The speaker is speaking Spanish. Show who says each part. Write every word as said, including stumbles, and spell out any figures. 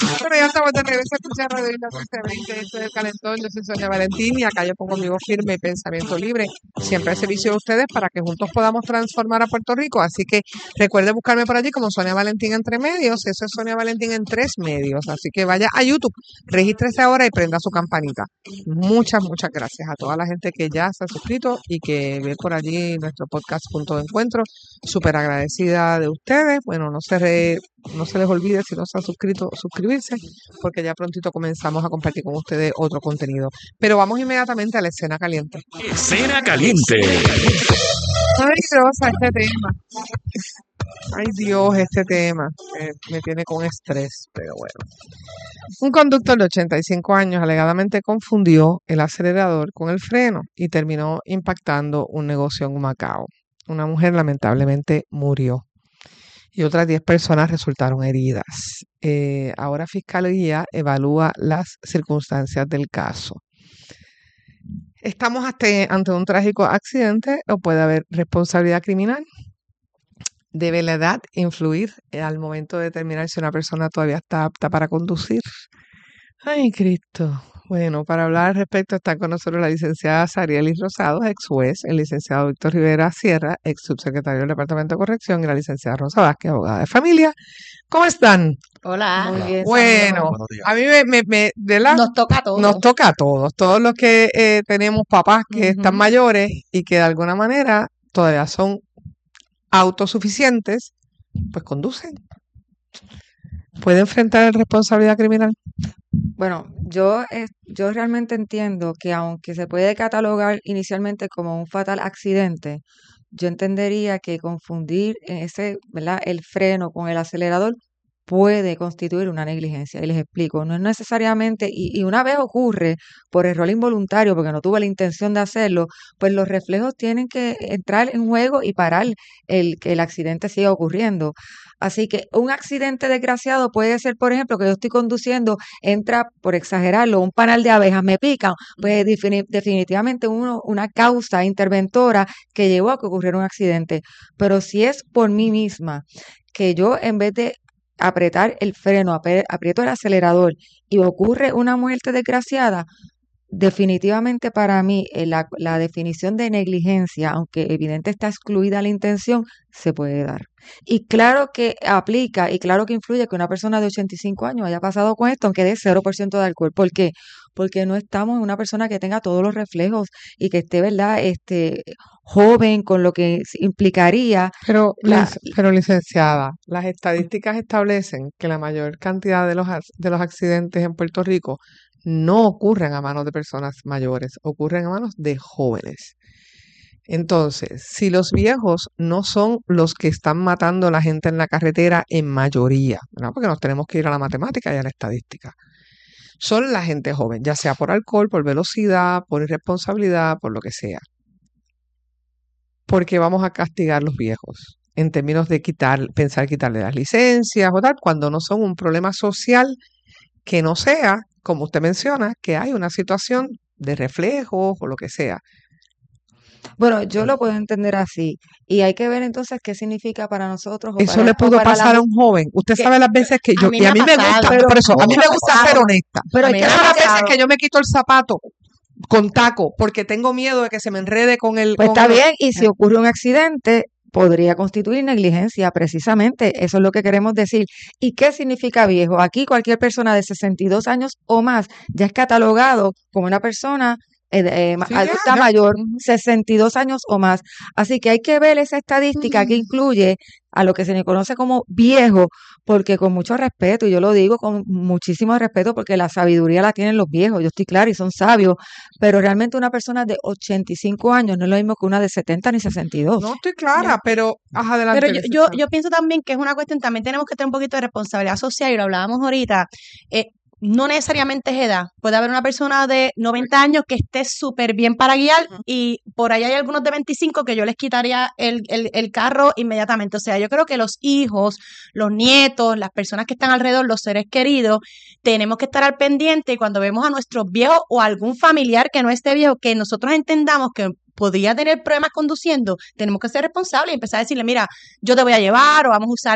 Speaker 1: Bueno, ya estamos de regreso a escuchar Radio Isla trece veinte, esto es El Calentón, yo soy Sonia Valentín y acá yo pongo mi voz firme y pensamiento libre, siempre al servicio de ustedes para que juntos podamos transformar a Puerto Rico, así que recuerde buscarme por allí como Sonia Valentín entre medios, eso es Sonia Valentín en tres medios, así que vaya a YouTube, regístrese ahora y prenda su campanita. Muchas, muchas gracias a toda la gente que ya se ha suscrito y que ve por allí nuestro podcast Punto de Encuentro, súper agradecida de ustedes, bueno, no se re... No se les olvide, si no se han suscrito, suscribirse, porque ya prontito comenzamos a compartir con ustedes otro contenido. Pero vamos inmediatamente a la escena caliente.
Speaker 2: Escena caliente.
Speaker 1: Ay, Rosa, este tema. Ay, Dios, este tema eh, me tiene con estrés, pero bueno. Un conductor de ochenta y cinco años alegadamente confundió el acelerador con el freno y terminó impactando un negocio en Humacao. Una mujer lamentablemente murió y otras diez personas resultaron heridas. Eh, ahora Fiscalía evalúa las circunstancias del caso. ¿Estamos hasta ante un trágico accidente o puede haber responsabilidad criminal? ¿Debe la edad influir al momento de determinar si una persona todavía está apta para conducir? Ay, Cristo. Bueno, para hablar al respecto está con nosotros la licenciada Sarielis Rosado, ex juez, el licenciado Víctor Rivera Sierra, ex subsecretario del Departamento de Corrección, y la licenciada Rosa Vázquez, abogada de familia. ¿Cómo están?
Speaker 3: Hola.
Speaker 4: Muy bien,
Speaker 1: Bueno, a mí me, me, me de la,
Speaker 3: Nos toca a todos.
Speaker 1: nos toca a todos, todos los que eh, tenemos papás que
Speaker 3: Ujú.
Speaker 1: están mayores y que de alguna manera todavía son autosuficientes, pues conducen. ¿Puede enfrentar responsabilidad criminal?
Speaker 4: Bueno, yo, eh, yo realmente entiendo que aunque se puede catalogar inicialmente como un fatal accidente, yo entendería que confundir ese, ¿verdad?, el freno con el acelerador puede constituir una negligencia. Y les explico, no es necesariamente, y, y una vez ocurre por error involuntario, porque no tuve la intención de hacerlo, pues los reflejos tienen que entrar en juego y parar el que el accidente siga ocurriendo. Así que un accidente desgraciado puede ser, por ejemplo, que yo estoy conduciendo, entra, por exagerarlo, un panal de abejas, me pican, pues defini- definitivamente uno, una causa interventora que llevó a que ocurriera un accidente. Pero si es por mí misma, que yo en vez de apretar el freno, apre- aprieto el acelerador y ocurre una muerte desgraciada, definitivamente para mí eh, la, la definición de negligencia, aunque evidente está excluida la intención, se puede dar. Y claro que aplica y claro que influye que una persona de ochenta y cinco años haya pasado con esto, aunque dé cero por ciento de alcohol. ¿Por qué? Porque no estamos en una persona que tenga todos los reflejos y que esté, ¿verdad?, este, joven, con lo que implicaría
Speaker 1: Pero,
Speaker 4: la,
Speaker 1: lic- pero licenciada, las estadísticas establecen que la mayor cantidad de los, ac- de los accidentes en Puerto Rico no ocurren a manos de personas mayores, ocurren a manos de jóvenes. Entonces, si los viejos no son los que están matando a la gente en la carretera en mayoría, ¿verdad?, porque nos tenemos que ir a la matemática y a la estadística, son la gente joven, ya sea por alcohol, por velocidad, por irresponsabilidad, por lo que sea. Porque vamos a castigar a los viejos en términos de quitar, pensar quitarle las licencias o tal, cuando no son un problema social que no sea, como usted menciona, que hay una situación de reflejos o lo que sea.
Speaker 4: Bueno, yo lo puedo entender así. Y hay que ver entonces qué significa para nosotros o
Speaker 1: Eso
Speaker 4: para,
Speaker 1: le
Speaker 4: o
Speaker 1: pudo
Speaker 4: para la
Speaker 1: pasar a
Speaker 4: ju-
Speaker 1: un joven. Usted
Speaker 4: que-
Speaker 1: sabe las veces que
Speaker 3: A
Speaker 1: yo,
Speaker 3: mí
Speaker 1: y
Speaker 3: me
Speaker 1: a
Speaker 3: ha
Speaker 1: mí me
Speaker 3: pasado,
Speaker 1: gusta,
Speaker 4: pero
Speaker 1: por eso, a mí
Speaker 4: ¿cómo
Speaker 1: me
Speaker 4: me ha
Speaker 1: gusta
Speaker 4: pasado?
Speaker 1: ser honesta.
Speaker 4: Pero
Speaker 3: A
Speaker 4: es
Speaker 3: mí
Speaker 4: que
Speaker 3: me
Speaker 1: Yo
Speaker 3: ha
Speaker 1: hay las veces
Speaker 3: pasado.
Speaker 1: que yo me quito el zapato con taco porque tengo miedo de que se me enrede con el...
Speaker 4: pues
Speaker 1: con
Speaker 4: está
Speaker 1: lo-
Speaker 4: bien, y si ocurre un accidente, podría constituir negligencia, precisamente. Eso es lo que queremos decir. ¿Y qué significa viejo? Aquí cualquier persona de sesenta y dos años o más ya es catalogado como una persona eh, eh, ma-
Speaker 1: Sí, ya,
Speaker 4: adulta
Speaker 1: ya.
Speaker 4: mayor,
Speaker 1: Ujú.
Speaker 4: sesenta y dos años o más. Así que hay que ver esa estadística que
Speaker 1: Mm.
Speaker 4: incluye a lo que se le conoce como viejo, porque con mucho respeto, y yo lo digo con muchísimo respeto porque la sabiduría la tienen los viejos, yo estoy clara y son sabios, pero realmente una persona de ochenta y cinco años no es lo mismo que una de setenta ni sesenta y dos.
Speaker 1: No estoy clara, pero ajá, adelante.
Speaker 3: Pero yo, yo,
Speaker 1: licenciada.
Speaker 3: yo pienso también que es una cuestión, también tenemos que tener un poquito de responsabilidad social, y lo hablábamos ahorita. eh, no necesariamente es edad. Puede haber una persona de noventa años que esté súper bien para guiar, y por ahí hay algunos de veinticinco que yo les quitaría el, el, el carro inmediatamente. O sea, yo creo que los hijos, los nietos, las personas que están alrededor, los seres queridos, tenemos que estar al pendiente, y cuando vemos a nuestros viejos o a algún familiar que no esté viejo, que nosotros entendamos que podría tener problemas conduciendo, tenemos que ser responsables y empezar a decirle, mira, yo te voy a llevar o vamos a usar